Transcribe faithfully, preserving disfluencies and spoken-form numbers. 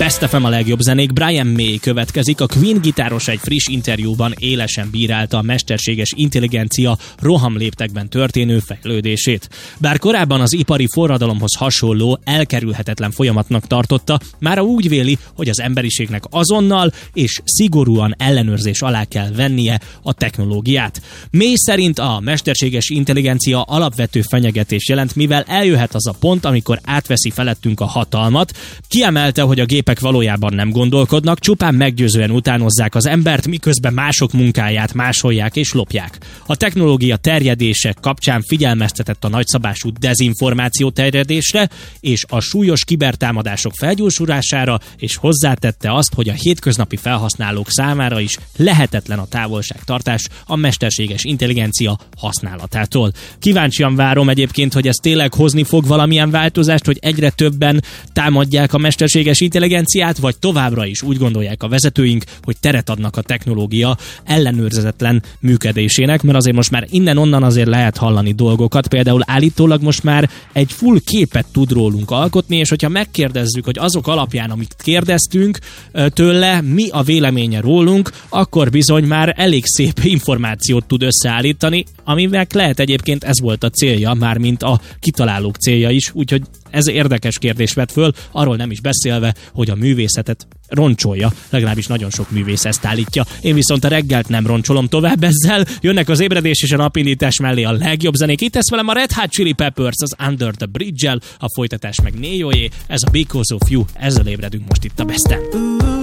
Best ef em a legjobb zenék, Brian May következik. A Queen gitáros egy friss interjúban élesen bírálta a mesterséges intelligencia rohamléptekben történő fejlődését. Bár korábban az ipari forradalomhoz hasonló, elkerülhetetlen folyamatnak tartotta, mára úgy véli, hogy az emberiségnek azonnal és szigorúan ellenőrzés alá kell vennie a technológiát. May szerint a mesterséges intelligencia alapvető fenyegetés jelent, mivel eljöhet az a pont, amikor átveszi felettünk a hatalmat. Kiemelte, hogy a gépek valójában nem gondolkodnak, csupán meggyőzően utánozzák az embert, miközben mások munkáját másolják és lopják. A technológia terjedése kapcsán figyelmeztetett a nagyszabású dezinformáció terjedésre és a súlyos kibertámadások felgyorsulására, és hozzátette azt, hogy a hétköznapi felhasználók számára is lehetetlen a távolságtartás a mesterséges intelligencia használatától. Kíváncsian várom egyébként, hogy ez tényleg hozni fog valamilyen változást, hogy egyre többen támadják a mesterséges intelligenciát, vagy továbbra is úgy gondolják a vezetőink, hogy teret adnak a technológia ellenőrzetlen működésének, mert azért most már innen-onnan azért lehet hallani dolgokat, például állítólag most már egy full képet tud rólunk alkotni, és hogyha megkérdezzük, hogy azok alapján, amit kérdeztünk tőle, mi a véleménye rólunk, akkor bizony már elég szép információt tud összeállítani, aminek lehet egyébként ez volt a célja, mármint a kitalálók célja is, úgyhogy ez érdekes kérdés vett föl, arról nem is beszélve, hogy a művészetet roncsolja, legalábbis nagyon sok művész ezt állítja. Én viszont a reggelt nem roncsolom tovább ezzel, jönnek az ébredés és a napindítás mellé a legjobb zenék. Itt tesz velem a Red Hot Chili Peppers, az Under the Bridge-el, a folytatás meg Néjóé, ez a Because of You, ezzel ébredünk most itt a Besten.